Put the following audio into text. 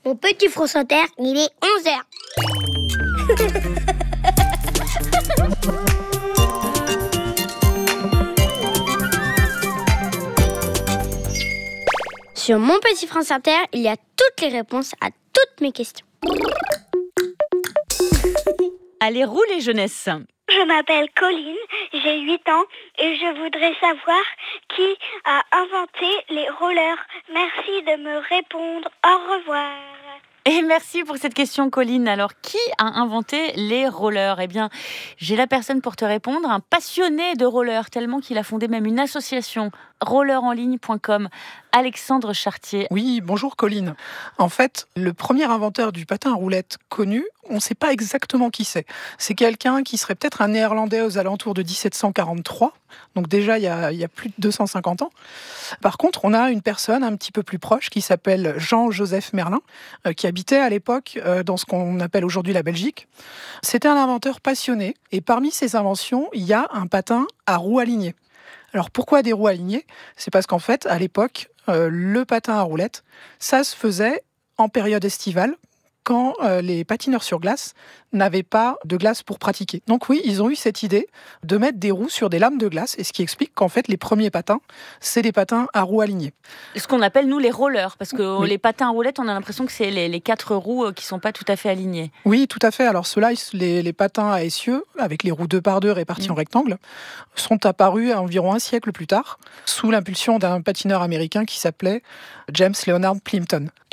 Mon petit France Inter, il est 11h. Sur mon petit France Inter, il y a toutes les réponses à toutes mes questions. Allez, roulez jeunesse. Je m'appelle Colline, j'ai 8 ans et je voudrais savoir qui a inventé les rollers. Merci de me répondre. Au revoir. Et merci pour cette question, Colline. Alors, qui a inventé les rollers ? Eh bien, j'ai la personne pour te répondre, un passionné de rollers, tellement qu'il a fondé même une association, rollerenligne.com. Alexandre Chartier. Oui, bonjour Colline. En fait, le premier inventeur du patin à roulettes connu, on ne sait pas exactement qui c'est. C'est quelqu'un qui serait peut-être un Néerlandais aux alentours de 1743. Donc déjà, il y a plus de 250 ans. Par contre, on a une personne un petit peu plus proche qui s'appelle Jean-Joseph Merlin, qui habitait à l'époque dans ce qu'on appelle aujourd'hui la Belgique. C'était un inventeur passionné. Et parmi ses inventions, il y a un patin à roues alignées. Alors pourquoi des roues alignées ? C'est parce qu'en fait, à l'époque, le patin à roulettes, ça se faisait en période estivale, quand les patineurs sur glace n'avaient pas de glace pour pratiquer. Donc oui, ils ont eu cette idée de mettre des roues sur des lames de glace, et ce qui explique qu'en fait, les premiers patins, c'est des patins à roues alignées. Ce qu'on appelle, nous, les rollers, parce que Oui. les patins à roulettes, on a l'impression que c'est les 4 roues qui ne sont pas tout à fait alignées. Oui, tout à fait. Alors ceux-là, les patins à essieu, avec les roues 2x2 réparties en rectangle, sont apparus environ un siècle plus tard, sous l'impulsion d'un patineur américain qui s'appelait James Leonard Plimpton.